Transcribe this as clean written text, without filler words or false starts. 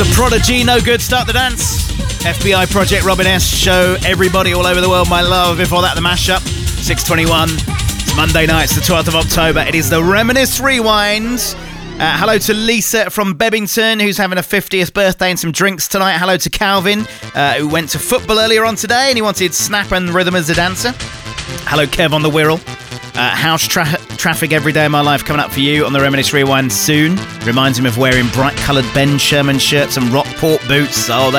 Prodigy, No Good, Start the Dance. FBI Project, Robin S. Show, Everybody All Over the World, My Love. Before that, the mashup, 6:21. It's Monday night, it's the 12th of October. It is the Reminisce Rewind. Hello to Lisa from Bebington, who's having a 50th birthday and some drinks tonight. Hello to Calvin, who went to football earlier on today and he wanted Snap and Rhythm as a dancer. Hello, Kev on the Wirral. House traffic every day of my life coming up for you on the Reminisce Rewind soon. Reminds him of wearing bright coloured Ben Sherman shirts and Rockport boots. Oh,